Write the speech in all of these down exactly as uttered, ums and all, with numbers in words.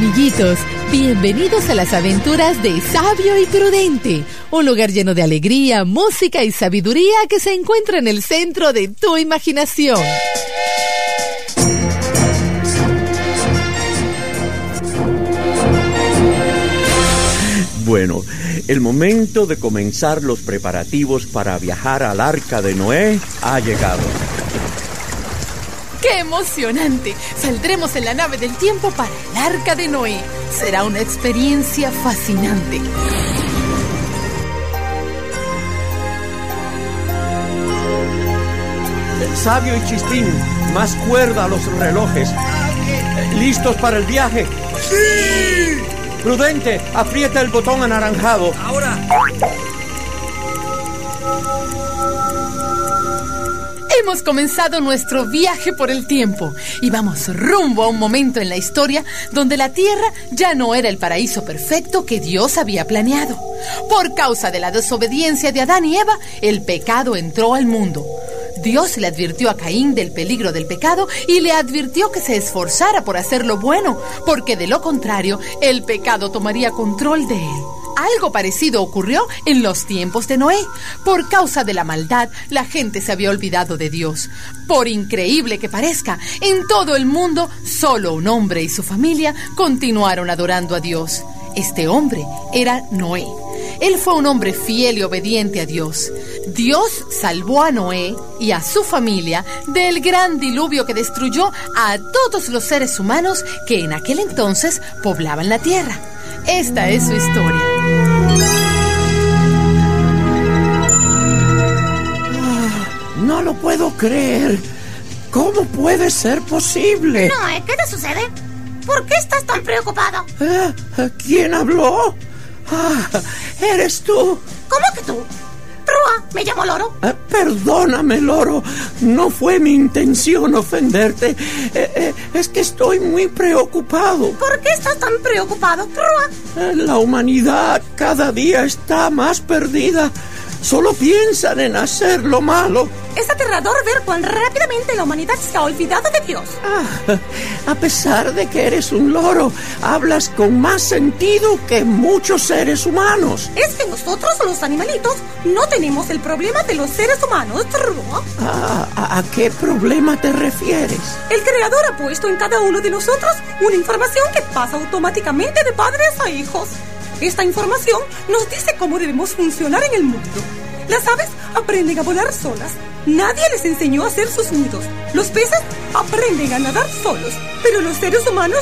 amiguitos, bienvenidos a las aventuras de Sabio y Prudente, un lugar lleno de alegría, música y sabiduría que se encuentra en el centro de tu imaginación. Bueno, el momento de comenzar los preparativos para viajar al Arca de Noé ha llegado. ¡Qué emocionante! Saldremos en la nave del tiempo para el Arca de Noé. Será una experiencia fascinante. Sabio y Chistín, más cuerda a los relojes. ¿Listos para el viaje? ¡Sí! Prudente, aprieta el botón anaranjado. ¡Ahora! Hemos comenzado nuestro viaje por el tiempo y vamos rumbo a un momento en la historia donde la tierra ya no era el paraíso perfecto que Dios había planeado. Por causa de la desobediencia de Adán y Eva, el pecado entró al mundo. Dios le advirtió a Caín del peligro del pecado y le advirtió que se esforzara por hacer lo bueno, porque de lo contrario, el pecado tomaría control de él. Algo parecido ocurrió en los tiempos de Noé. Por causa de la maldad, la gente se había olvidado de Dios. Por increíble que parezca, en todo el mundo, solo un hombre y su familia continuaron adorando a Dios. Este hombre era Noé. Él fue un hombre fiel y obediente a Dios. Dios salvó a Noé y a su familia del gran diluvio que destruyó a todos los seres humanos que en aquel entonces poblaban la tierra. Esta es su historia. Ah, no lo puedo creer. ¿Cómo puede ser posible? Noé, ¿qué te sucede? ¿Por qué estás tan preocupado? ¿Eh? ¿Quién habló? Ah, ¿eres tú? ¿Cómo que tú? Rúa, me llamo Loro. Eh, perdóname, Loro. No fue mi intención ofenderte. Eh, eh, es que estoy muy preocupado. ¿Por qué estás tan preocupado, Rúa? Eh, la humanidad cada día está más perdida. Solo piensan en hacer lo malo. Es aterrador ver cuán rápidamente la humanidad se ha olvidado de Dios. Ah, a pesar de que eres un loro, hablas con más sentido que muchos seres humanos. Es que nosotros, los animalitos, no tenemos el problema de los seres humanos, Rúa. Ah, ¿a, ¿A qué problema te refieres? El Creador ha puesto en cada uno de nosotros una información que pasa automáticamente de padres a hijos. Esta información nos dice cómo debemos funcionar en el mundo. Las aves aprenden a volar solas. Nadie les enseñó a hacer sus nidos. Los peces aprenden a nadar solos. Pero los seres humanos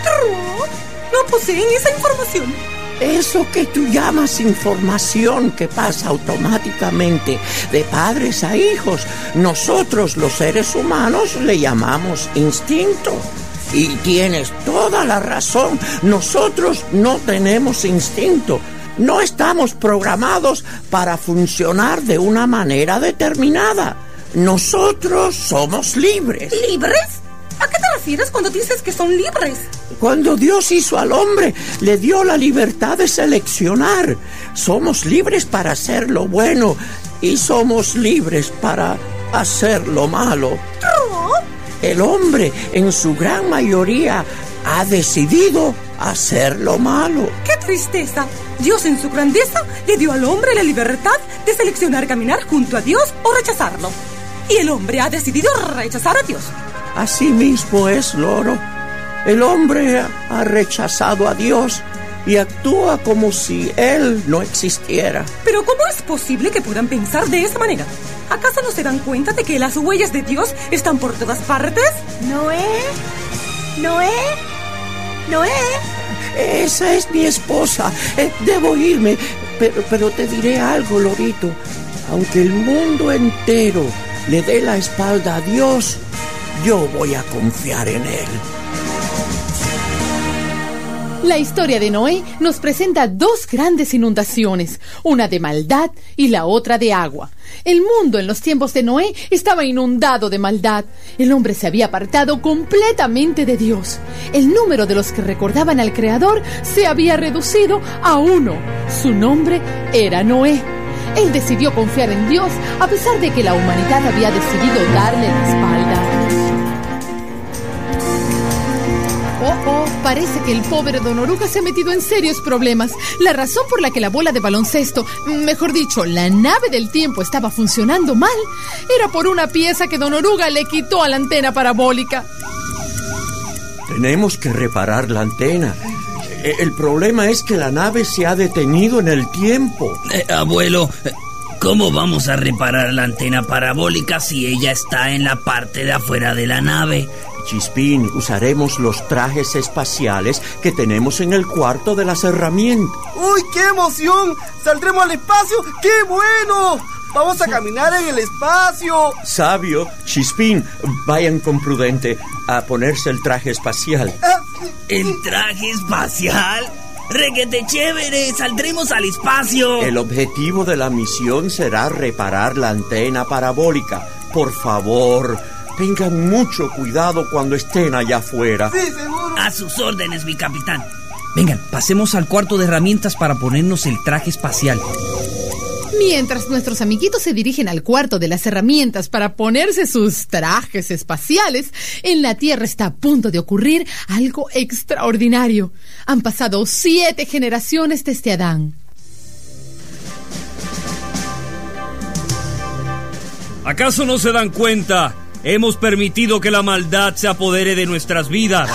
no poseen esa información. Eso que tú llamas información que pasa automáticamente de padres a hijos, nosotros los seres humanos le llamamos instinto. Y tienes toda la razón. Nosotros no tenemos instinto. No estamos programados para funcionar de una manera determinada. Nosotros somos libres. ¿Libres? ¿A qué te refieres cuando dices que son libres? Cuando Dios hizo al hombre, le dio la libertad de seleccionar. Somos libres para hacer lo bueno y somos libres para hacer lo malo. ¿Tú? El hombre, en su gran mayoría, ha decidido hacer lo malo. ¡Qué tristeza! Dios en su grandeza le dio al hombre la libertad de seleccionar caminar junto a Dios o rechazarlo. Y el hombre ha decidido rechazar a Dios. Así mismo es, Loro. El hombre ha rechazado a Dios y actúa como si Él no existiera. Pero ¿cómo es posible que puedan pensar de esa manera? ¿Acaso no se dan cuenta de que las huellas de Dios están por todas partes? Noé, Noé, Noé. Esa es mi esposa. Eh, debo irme, pero, pero te diré algo, Lorito. Aunque el mundo entero le dé la espalda a Dios, yo voy a confiar en Él. La historia de Noé nos presenta dos grandes inundaciones, una de maldad y la otra de agua. El mundo en los tiempos de Noé estaba inundado de maldad. El hombre se había apartado completamente de Dios. El número de los que recordaban al Creador se había reducido a uno. Su nombre era Noé. Él decidió confiar en Dios a pesar de que la humanidad había decidido darle la espalda. Oh, oh, parece que el pobre Don Oruga se ha metido en serios problemas. La razón por la que la bola de baloncesto, mejor dicho, la nave del tiempo estaba funcionando mal, era por una pieza que Don Oruga le quitó a la antena parabólica. Tenemos que reparar la antena. El problema es que la nave se ha detenido en el tiempo. Eh, abuelo, ¿cómo vamos a reparar la antena parabólica si ella está en la parte de afuera de la nave? Chispín, usaremos los trajes espaciales que tenemos en el cuarto de las herramientas. ¡Uy, qué emoción! ¡Saldremos al espacio! ¡Qué bueno! ¡Vamos a caminar en el espacio! Sabio, Chispín, vayan con Prudente a ponerse el traje espacial. ¿El traje espacial? ¡Requete chévere! ¡Saldremos al espacio! El objetivo de la misión será reparar la antena parabólica. Por favor, tengan mucho cuidado cuando estén allá afuera. Sí, seguro. A sus órdenes, mi capitán. Vengan, pasemos al cuarto de herramientas para ponernos el traje espacial. Mientras nuestros amiguitos se dirigen al cuarto de las herramientas para ponerse sus trajes espaciales, en la Tierra está a punto de ocurrir algo extraordinario. Han pasado siete generaciones desde Adán. ¿Acaso no se dan cuenta? Hemos permitido que la maldad se apodere de nuestras vidas.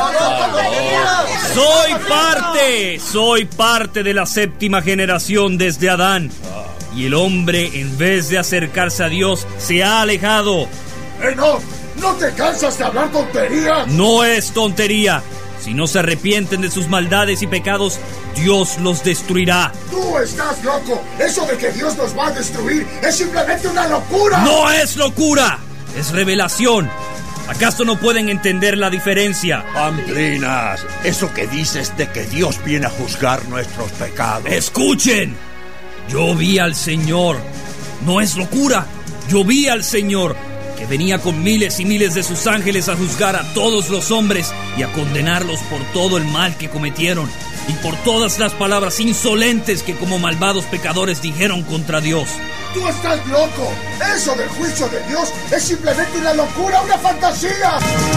Soy parte, soy parte de la séptima generación desde Adán. Y el hombre, en vez de acercarse a Dios, se ha alejado. ¡Enoch! ¿No te cansas de hablar tonterías? No es tontería. Si no se arrepienten de sus maldades y pecados, Dios los destruirá. ¡Tú estás loco! Eso de que Dios nos va a destruir es simplemente una locura. ¡No es locura! Es revelación. ¿Acaso no pueden entender la diferencia? Pamplinas, eso que dices de que Dios viene a juzgar nuestros pecados. ¡Escuchen! Yo vi al Señor. No es locura. Yo vi al Señor, que venía con miles y miles de sus ángeles a juzgar a todos los hombres y a condenarlos por todo el mal que cometieron y por todas las palabras insolentes que como malvados pecadores dijeron contra Dios. ¡Tú estás loco! Eso del juicio de Dios es simplemente una locura, una fantasía.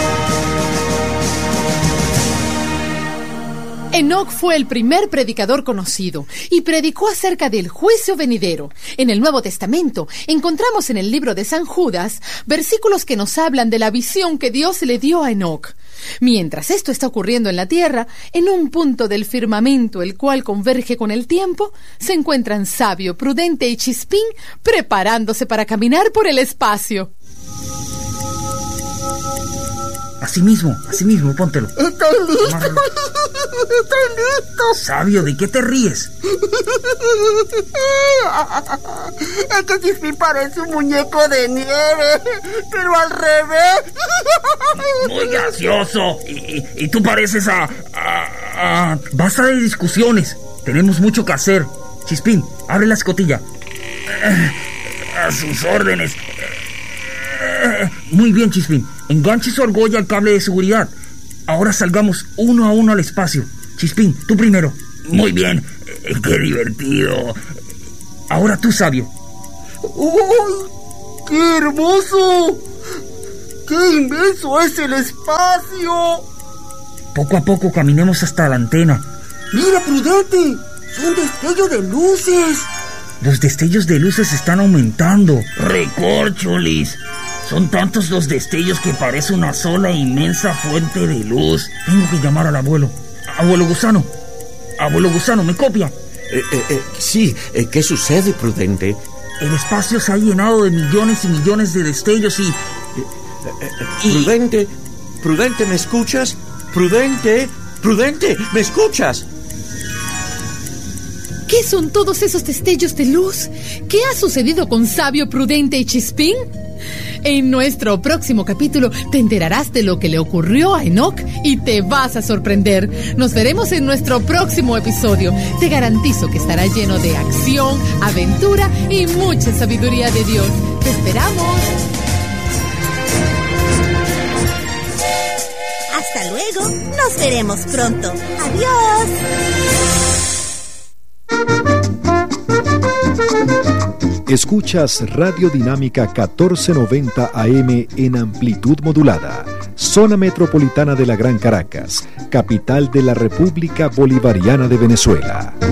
Enoc fue el primer predicador conocido y predicó acerca del juicio venidero. En el Nuevo Testamento encontramos en el libro de San Judas versículos que nos hablan de la visión que Dios le dio a Enoc. Mientras esto está ocurriendo en la tierra, en un punto del firmamento el cual converge con el tiempo, se encuentran Sabio, Prudente y Chispín preparándose para caminar por el espacio. Así mismo, así mismo, póntelo. ¡Estoy listo! ¡Estoy listo! Sabio, ¿de qué te ríes? Es que Chispín parece un muñeco de nieve, pero al revés. Muy gracioso. Y, y, y tú pareces a, a, a... Basta de discusiones. Tenemos mucho que hacer. Chispín, abre la escotilla. A sus órdenes. Muy bien, Chispín. Enganche su argolla al cable de seguridad. Ahora salgamos uno a uno al espacio. Chispín, tú primero. Muy bien. Eh, ¡Qué divertido! Ahora tú, Sabio. ¡Uy! ¡Qué hermoso! ¡Qué inmenso es el espacio! Poco a poco caminemos hasta la antena. ¡Mira, Prudente! ¡Son destellos de luces! Los destellos de luces están aumentando. ¡Recorcholis! Son tantos los destellos que parece una sola inmensa fuente de luz. Tengo que llamar al abuelo. Abuelo Gusano. Abuelo Gusano, ¿me copia? Eh, eh, eh, sí, eh, ¿qué sucede, Prudente? El espacio se ha llenado de millones y millones de destellos y... Eh, eh, eh, y... Prudente, Prudente, ¿me escuchas? Prudente, Prudente, ¿me escuchas? ¿Qué son todos esos destellos de luz? ¿Qué ha sucedido con Sabio, Prudente y Chispín? En nuestro próximo capítulo te enterarás de lo que le ocurrió a Enoc y te vas a sorprender. Nos veremos en nuestro próximo episodio. Te garantizo que estará lleno de acción, aventura y mucha sabiduría de Dios. ¡Te esperamos! Hasta luego. Nos veremos pronto. Adiós. Escuchas Radio Dinámica catorce noventa A M en amplitud modulada, zona metropolitana de la Gran Caracas, capital de la República Bolivariana de Venezuela.